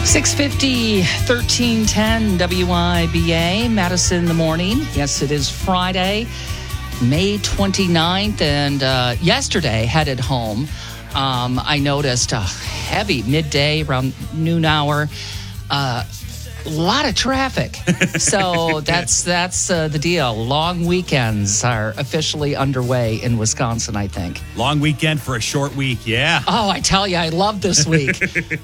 650, 1310 WIBA, Madison in the morning. Yes, it is Friday, May 29th, and yesterday, headed home, I noticed a heavy midday, around noon hour, a lot of traffic. So that's the deal. Long weekends are officially underway in Wisconsin, I think. Long weekend for a short week, yeah. Oh, I tell you, I love this week.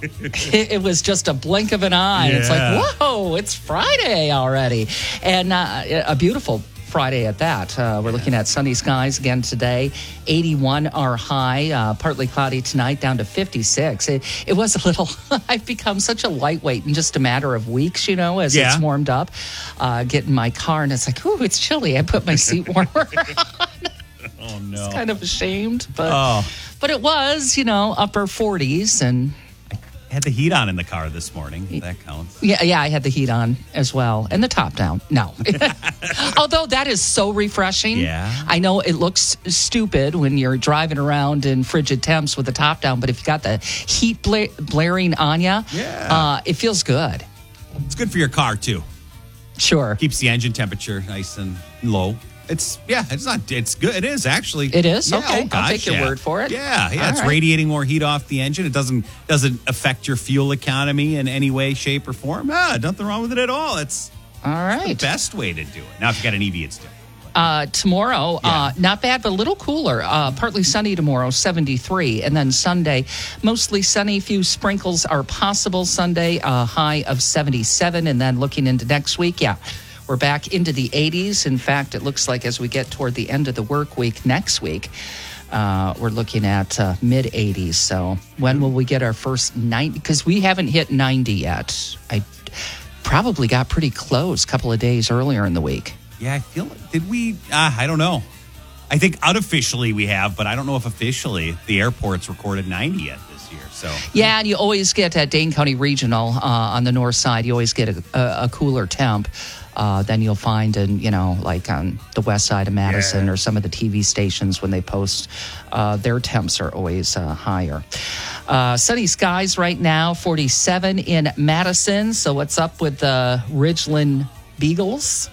It was just a blink of an eye. Yeah. It's like, whoa, it's Friday already. And a beautiful Friday at that. We're looking at sunny skies again today. 81 our high, partly cloudy tonight, down to 56. It was a little, I've become such a lightweight in just a matter of weeks, as it's warmed up. Get in my car and it's like, ooh, it's chilly. I put my seat warmer on. Oh, no. It's kind of ashamed, but it was, upper 40s and... Had the heat on in the car this morning. That counts. Yeah, I had the heat on as well. And the top down. No. Although that is so refreshing. Yeah. I know it looks stupid when you're driving around in frigid temps with the top down, but if you got the heat blaring on you, it feels good. It's good for your car, too. Sure. Keeps the engine temperature nice and low. It's good. It is, actually. It is? Yeah, okay. oh gosh, I'll take your word for it. Yeah. All It's right. radiating more heat off the engine. It doesn't affect your fuel economy in any way, shape, or form. Nothing wrong with it at all. It's all right. the best way to do it. Now, if you got an EV, it's different. Tomorrow, not bad, but a little cooler. Partly sunny tomorrow, 73. And then Sunday, mostly sunny. Few sprinkles are possible Sunday, a high of 77. And then looking into next week, we're back into the 80s. In fact, it looks like as we get toward the end of the work week next week, we're looking at mid-80s. So when will we get our first 90? Because we haven't hit 90 yet. I probably got pretty close a couple of days earlier in the week. Yeah, I feel like, did we? I don't know. I think unofficially we have, but I don't know if officially the airport's recorded 90 yet this year. So yeah, and you always get at Dane County Regional on the north side, you always get a cooler temp than you'll find in, like on the west side of Madison or some of the TV stations when they post. Their temps are always higher. Sunny skies right now, 47 in Madison. So what's up with the Ridgeland Beagles?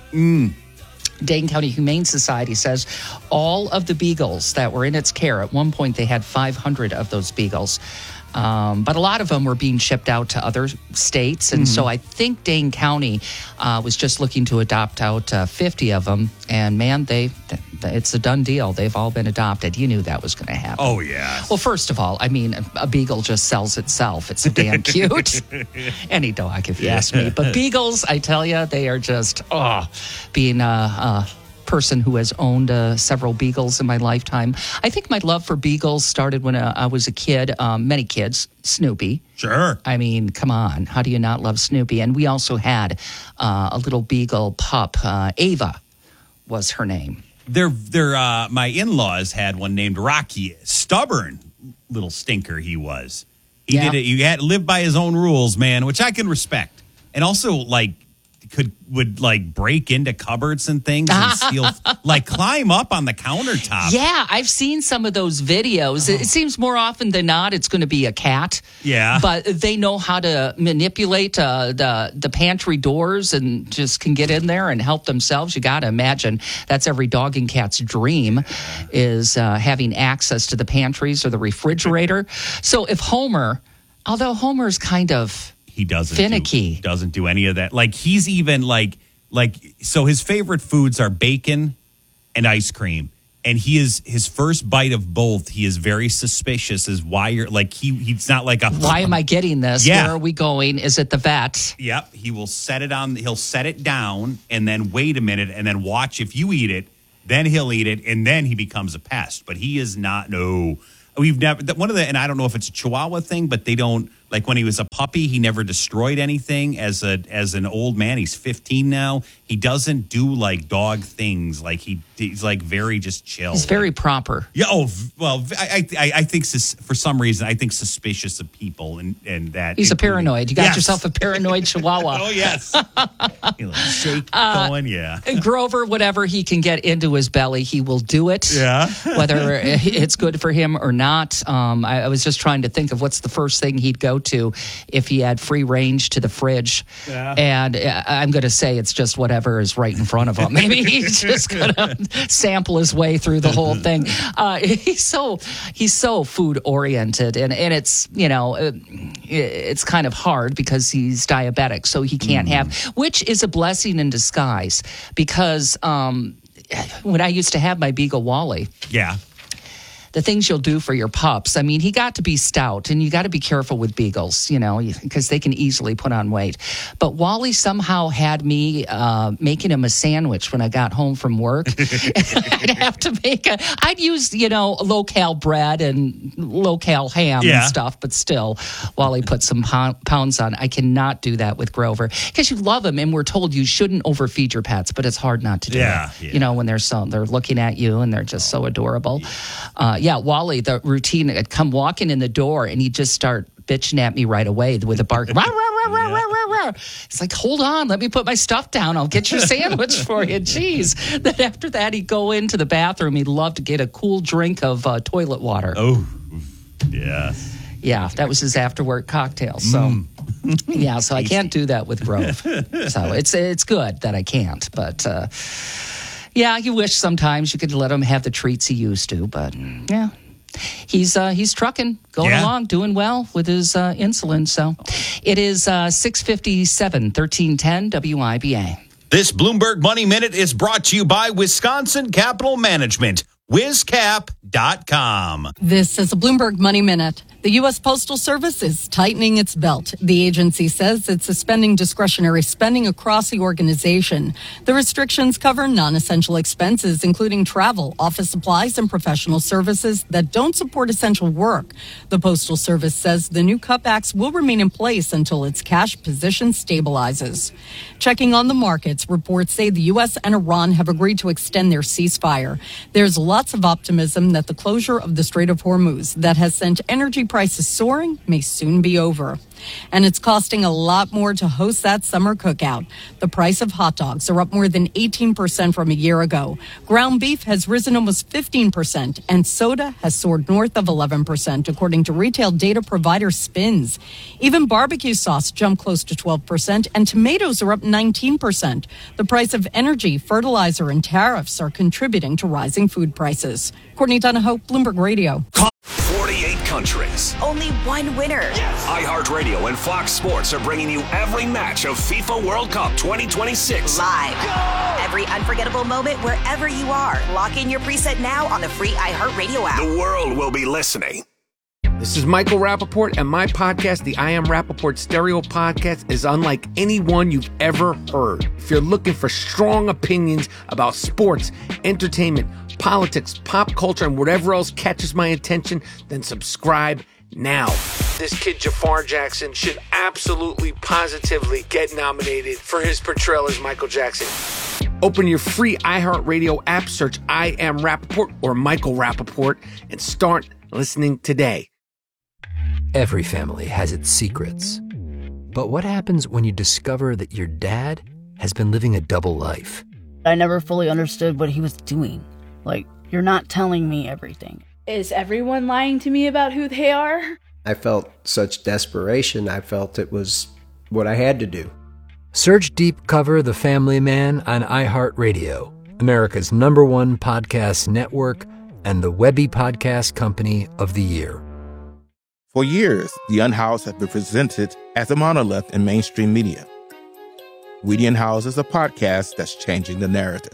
Dane County Humane Society says all of the beagles that were in its care, at one point they had 500 of those beagles, but a lot of them were being shipped out to other states. And so I think Dane County was just looking to adopt out 50 of them. And man, it's a done deal. They've all been adopted. You knew that was going to happen. Oh, yeah. Well, first of all, I mean, a beagle just sells itself. It's so damn cute. Any dog, if you ask me. But beagles, I tell you, they are just, being a person who has owned several beagles in my lifetime. I think my love for beagles started when I was a kid. Many kids, Snoopy. Sure. I mean, come on. How do you not love Snoopy? And we also had a little beagle pup. Ava was her name. My in-laws had one named Rocky. Stubborn little stinker he was. He had lived by his own rules, man, which I can respect. And also, would break into cupboards and things and steal, climb up on the countertop. Yeah, I've seen some of those videos. It seems more often than not it's going to be a cat. Yeah. But they know how to manipulate the pantry doors and just can get in there and help themselves. You got to imagine that's every dog and cat's dream is having access to the pantries or the refrigerator. So if although Homer's kind of... He doesn't finicky. Doesn't do any of that. He's even so his favorite foods are bacon and ice cream. And his first bite of both, he is very suspicious as why you're he's not like a why am I getting this? Yeah. Where are we going? Is it the vet? Yep. He'll set it down and then wait a minute and then watch if you eat it, then he'll eat it, and then he becomes a pest. But he is not we've never and I don't know if it's a Chihuahua thing, but they don't. When he was a puppy, he never destroyed anything. As an old man, he's 15 now. He doesn't do dog things. He's very just chill. He's very proper. Yeah. Oh well, I think for some reason I think suspicious of people and that he's a paranoid. You got yourself a paranoid Chihuahua. Oh yes. Shake going. Yeah. Grover, whatever he can get into his belly, he will do it. Yeah. Whether it's good for him or not. I was just trying to think of what's the first thing he'd go to if he had free range to the fridge. Yeah. And I'm going to say it's just whatever is right in front of him. Maybe he's just going to sample his way through the whole thing. He's so food oriented, and it's, you know, it's kind of hard because he's diabetic, so he can't have, which is a blessing in disguise, because when I used to have my Beagle Wally, the things you'll do for your pups. I mean, he got to be stout, and you got to be careful with beagles, you know, because they can easily put on weight. But Wally somehow had me making him a sandwich when I got home from work. I'd have to I'd use, you know, low-cal bread and low-cal ham and stuff, but still, Wally put some pounds on. I cannot do that with Grover because you love him, and we're told you shouldn't overfeed your pets, but it's hard not to do it. You know, when they're looking at you and they're just so adorable. Wally, the routine, I'd come walking in the door and he'd just start bitching at me right away with a bark. Rah, rah, rah, rah, rah, rah, rah. It's like, hold on, let me put my stuff down. I'll get your sandwich for you. Jeez. Then after that, he'd go into the bathroom. He'd love to get a cool drink of toilet water. Oh, yeah. Yeah, that was his after-work cocktail. So, so I can't do that with Grove. So it's good that I can't, but... you wish sometimes you could let him have the treats he used to, but he's trucking, going along, doing well with his insulin. So it is 6:57, 1310 WIBA. This Bloomberg Money Minute is brought to you by Wisconsin Capital Management, WisCap.com. This is a Bloomberg Money Minute. The U.S. Postal Service is tightening its belt. The agency says it's suspending discretionary spending across the organization. The restrictions cover non-essential expenses, including travel, office supplies, and professional services that don't support essential work. The Postal Service says the new cutbacks will remain in place until its cash position stabilizes. Checking on the markets, reports say the U.S. and Iran have agreed to extend their ceasefire. There's lots of optimism that the closure of the Strait of Hormuz that has sent energy prices soaring may soon be over. And it's costing a lot more to host that summer cookout. The price of hot dogs are up more than 18% from a year ago. Ground beef has risen almost 15%, and soda has soared north of 11%, according to retail data provider Spins. Even barbecue sauce jumped close to 12%, and tomatoes are up 19%. The price of energy, fertilizer, and tariffs are contributing to rising food prices. Courtney Donahoe, Bloomberg Radio. 48 countries. Only one winner. Yes. iHeartRadio and Fox Sports are bringing you every match of FIFA World Cup 2026. Live. Go! Every unforgettable moment wherever you are. Lock in your preset now on the free iHeartRadio app. The world will be listening. This is Michael Rappaport, and my podcast, the I Am Rappaport Stereo Podcast, is unlike any one you've ever heard. If you're looking for strong opinions about sports, entertainment, politics, pop culture, and whatever else catches my attention, then subscribe now. This kid Jafar Jackson should absolutely, positively get nominated for his portrayal as Michael Jackson. Open your free iHeartRadio app, search I Am Rappaport or Michael Rappaport, and start listening today. Every family has its secrets. But what happens when you discover that your dad has been living a double life? I never fully understood what he was doing. Like, you're not telling me everything. Is everyone lying to me about who they are? I felt such desperation. I felt it was what I had to do. Search Deep Cover The Family Man on iHeartRadio, America's #1 podcast network and the Webby Podcast Company of the Year. For years, The Unhoused have been presented as a monolith in mainstream media. We The Unhoused is a podcast that's changing the narrative.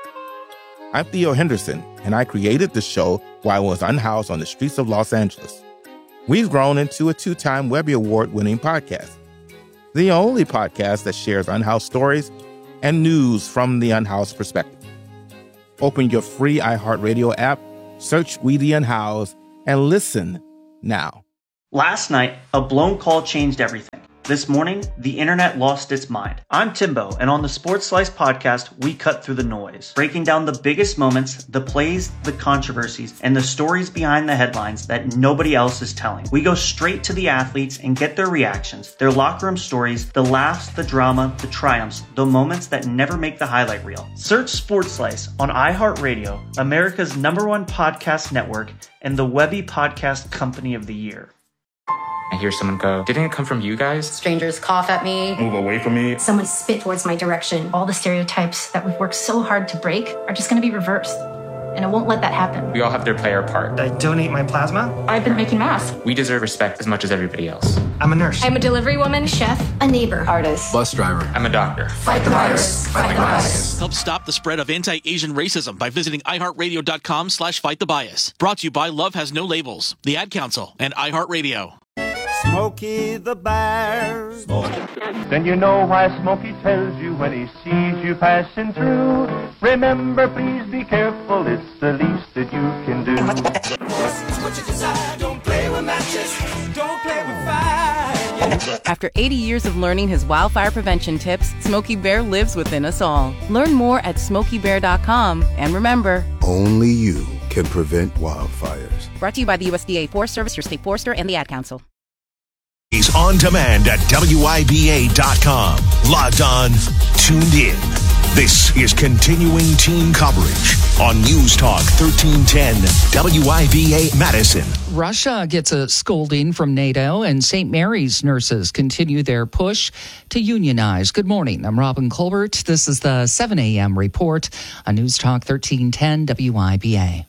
I'm Theo Henderson, and I created the show while I was unhoused on the streets of Los Angeles. We've grown into a 2-time Webby Award-winning podcast, the only podcast that shares unhoused stories and news from the unhoused perspective. Open your free iHeartRadio app, search We The Unhoused, and listen now. Last night, a blown call changed everything. This morning, the internet lost its mind. I'm Timbo, and on the Sports Slice podcast, we cut through the noise, breaking down the biggest moments, the plays, the controversies, and the stories behind the headlines that nobody else is telling. We go straight to the athletes and get their reactions, their locker room stories, the laughs, the drama, the triumphs, the moments that never make the highlight reel. Search Sports Slice on iHeartRadio, America's #1 podcast network, and the Webby Podcast Company of the Year. I hear someone go, "Didn't it come from you guys?" Strangers cough at me. Move away from me. Someone spit towards my direction. All the stereotypes that we've worked so hard to break are just going to be reversed. And I won't let that happen. We all have to play our part. I donate my plasma. I've been making masks. We deserve respect as much as everybody else. I'm a nurse. I'm a delivery woman, chef, a neighbor, artist, bus driver. I'm a doctor. Fight the virus. Fight the bias. Help stop the spread of anti-Asian racism by visiting iHeartRadio.com/fightthebias. Brought to you by Love Has No Labels, the Ad Council, and iHeartRadio. Smokey the Bear. Then you know why Smokey tells you when he sees you passing through. Remember, please be careful, it's the least that you can do. It's what you desire, don't play with matches, don't play with fire. After 80 years of learning his wildfire prevention tips, Smokey Bear lives within us all. Learn more at SmokeyBear.com, and remember, only you can prevent wildfires. Brought to you by the USDA Forest Service, your state forester, and the Ad Council. He's on demand at WIBA.com. Logged on, tuned in. This is continuing team coverage on News Talk 1310 WIBA Madison. Russia gets a scolding from NATO, and St. Mary's nurses continue their push to unionize. Good morning. I'm Robin Colbert. This is the 7 a.m. report on News Talk 1310 WIBA.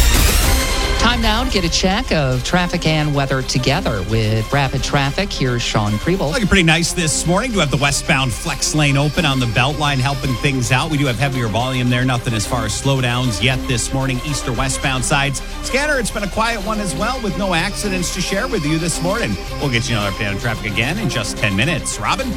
Time now to get a check of traffic and weather together with Rapid Traffic. Here's Sean Preble. Looking pretty nice this morning. Do have the westbound flex lane open on the Beltline, helping things out. We do have heavier volume there. Nothing as far as slowdowns yet this morning. East or westbound sides. Scanner, it's been a quiet one as well with no accidents to share with you this morning. We'll get you another update on traffic again in just 10 minutes. Robin?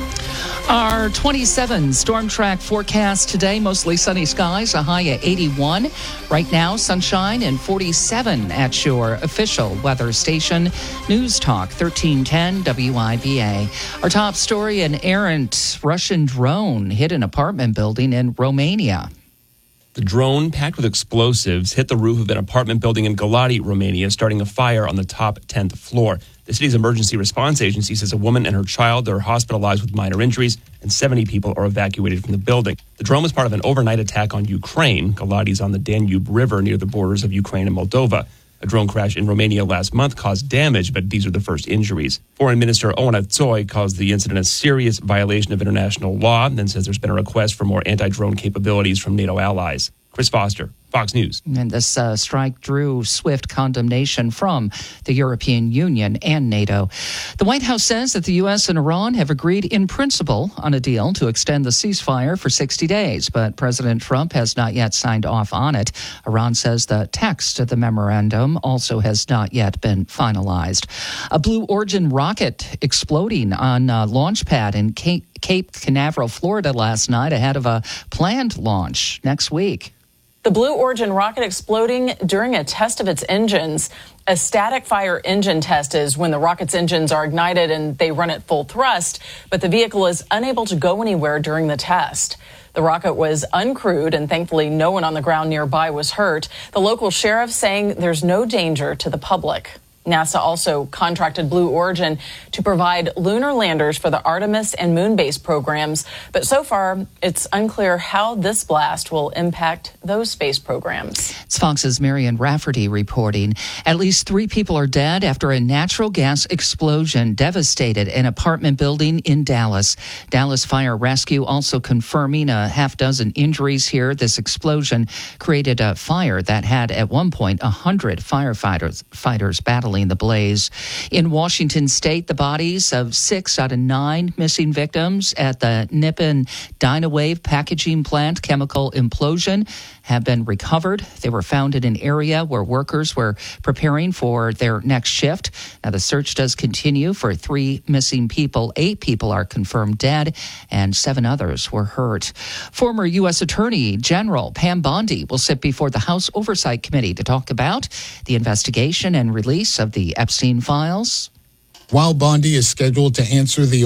Our 27 storm track forecast today, mostly sunny skies, a high at 81. Right now, sunshine and 47 at your official weather station, News Talk 1310 WIBA. Our top story, an errant Russian drone hit an apartment building in Romania. The drone, packed with explosives, hit the roof of an apartment building in Galati, Romania, starting a fire on the top 10th floor. The city's emergency response agency says a woman and her child are hospitalized with minor injuries, and 70 people are evacuated from the building. The drone was part of an overnight attack on Ukraine. Galati is on the Danube River near the borders of Ukraine and Moldova. A drone crash in Romania last month caused damage, but these are the first injuries. Foreign Minister Oana Tsoi calls the incident a serious violation of international law and says there's been a request for more anti-drone capabilities from NATO allies. Chris Foster, Fox News. And this strike drew swift condemnation from the European Union and NATO. The White House says that the U.S. and Iran have agreed in principle on a deal to extend the ceasefire for 60 days, but President Trump has not yet signed off on it. Iran says the text of the memorandum also has not yet been finalized. A Blue Origin rocket exploding on a launch pad in Cape Canaveral, Florida last night ahead of a planned launch next week. The Blue Origin rocket exploding during a test of its engines. A static fire engine test is when the rocket's engines are ignited and they run at full thrust, but the vehicle is unable to go anywhere during the test. The rocket was uncrewed, and thankfully no one on the ground nearby was hurt. The local sheriff saying there's no danger to the public. NASA also contracted Blue Origin to provide lunar landers for the Artemis and Moon-based programs. But so far, it's unclear how this blast will impact those space programs. It's Fox's Marian Rafferty reporting. At least 3 people are dead after a natural gas explosion devastated an apartment building in Dallas. Dallas Fire Rescue also confirming a half dozen injuries here. This explosion created a fire that had at one point 100 firefighters battling the blaze. In Washington state, the bodies of 6 out of 9 missing victims at the Nippon Dynawave packaging plant chemical implosion have been recovered. They were found in an area where workers were preparing for their next shift. Now, the search does continue for 3 missing people. 8 people are confirmed dead, and 7 others were hurt. Former U.S. Attorney General Pam Bondi will sit before the House Oversight Committee to talk about the investigation and release of the Epstein files. While Bondi is scheduled to answer the